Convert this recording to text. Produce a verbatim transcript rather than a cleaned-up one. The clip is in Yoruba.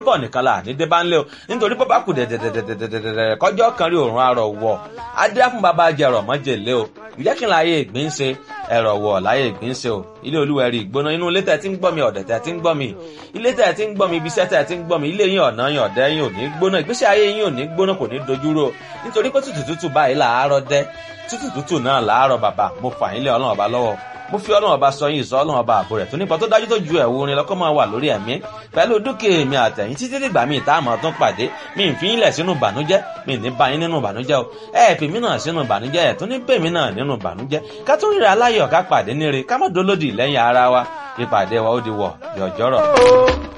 bọ̀ nìkan là ní débá ńlẹ̀ o nítorí bọ́ bá kù dẹ̀dẹ̀dẹ̀dẹ̀dẹ̀dẹ̀ kọjọ́ kan rí òórùn arọ̀ wọ̀ adé fún bàbá jẹrọ̀ mọ́jèlé o ìjẹ́ kí n láyé ìgbín ṣe ẹ̀rọ̀ wọ̀ láyé ìgbín ṣe o ilé olúwẹ̀rí ìgbóná inú ilé tẹ̀ tí ń gbọ́ mi ọ̀dẹ̀ tẹ̀ tí ń gbọ́ mi ilé tẹ̀ tí ń gbọ́ mi ibiṣẹ́ tẹ̀ tí ń gbọ́ mi ilé yín ọ̀nà yín ọ̀dẹ́ yín ò ní gbóná ìgbésí ayé yín ò ní gbóná kò ní dojúrò nítorí pé tútù tútù báyìí làárọ̀ dẹ́ tútù tútù náà làárọ̀ bàbá mo fà yín lé ọlọ́run ọba lọ́wọ́ mo fi ọlọ́run ọba sọ yín ìsọ ọlọ́run ọba àbò rẹ̀ tó nípa tó dájú tó ju ẹ̀wù orin lọ́kọ́ máa wà lórí ẹ̀mí pẹ̀lú dúkìá èmi àtẹ̀yìn títí dìgbà míì tá a máa tún pàdé mi ì fi yín lẹ̀ sínú ìbànújẹ́ mi ì ní bá yín nínú ìbànújẹ́ o ẹ̀ fi mí náà sínú ìbànújẹ́ ẹ̀ tún ní bèmí náà nínú ìbànújẹ́ ká tún ríra aláyọ̀ ká pàdé níre ká má dolódì lẹ́yìn ara wa ìpàdé wa ó di wọ̀ yọ̀jọ́rọ̀.